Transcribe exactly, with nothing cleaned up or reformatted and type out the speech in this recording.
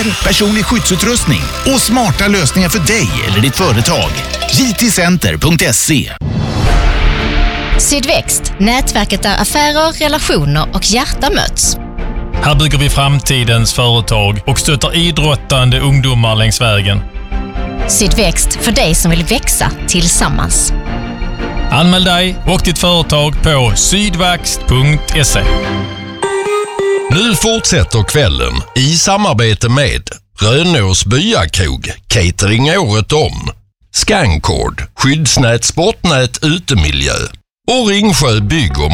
personlig skyddsutrustning och smarta lösningar för dig eller ditt företag. j t center punkt se. Sydväxt, nätverket där affärer, relationer och hjärta möts. Här bygger vi framtidens företag och stöttar idrottande ungdomar längs vägen. Sydväxt, för dig som vill växa tillsammans. Anmäl dig och ditt företag på sydväxt punkt se. Nu fortsätter kvällen i samarbete med Rönås Byakrog, catering året om, Scancord, skyddsnät, sportnät, utemiljö och Ringsjö bygg- och